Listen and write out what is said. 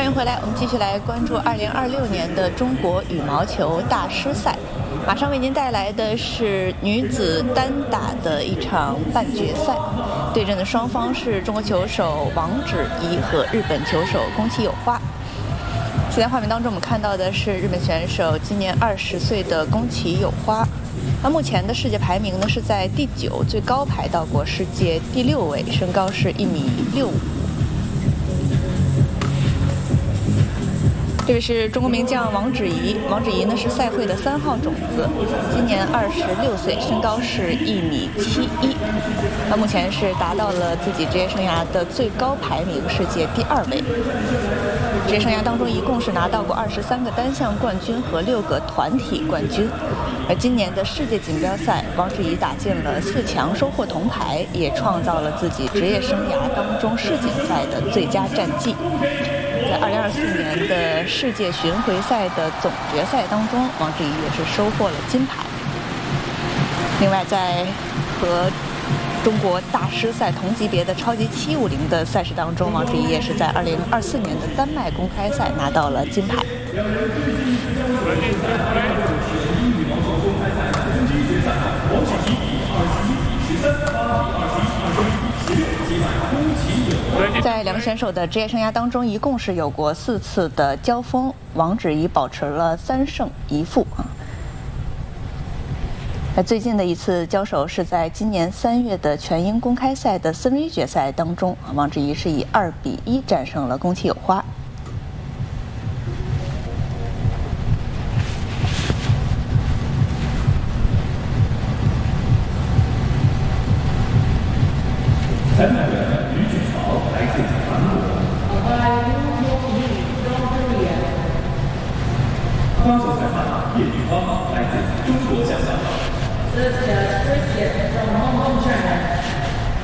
迎回来，我们继续来关注2026年的中国羽毛球大师赛。马上为您带来的是女子单打的一场半决赛，对阵的双方是中国球手王芷怡和日本球手宫崎友花。现在画面当中我们看到的是日本选手今年20岁的宫崎友花。目前的世界排名呢是在第9，最高排到过世界第6位，身高是1.65米。这位是中国名将王芷怡，王芷怡呢是赛会的3号种子，今年26岁，身高是1.71米。目前是达到了自己职业生涯的最高排名，世界第2位。职业生涯当中一共是拿到过23个单项冠军和6个团体冠军。而今年的世界锦标赛，王芷怡打进了4强，收获铜牌，也创造了自己职业生涯当中世锦赛的最佳战绩。在2024年的世界巡回赛的总决赛当中，王芷怡也是收获了金牌。另外，在和中国大师赛同级别的超级750的赛事当中，王芷怡也是在2024年的丹麦公开赛拿到了金牌。在两个选手的职业生涯当中，一共是有过4次的交锋，王芷怡保持了3胜1负最近的一次交手是在今年3月的全英公开赛的4V决赛当中，王芷怡是以2-1战胜了宫崎友花。 方手裁判叶玉芳来自中国香港。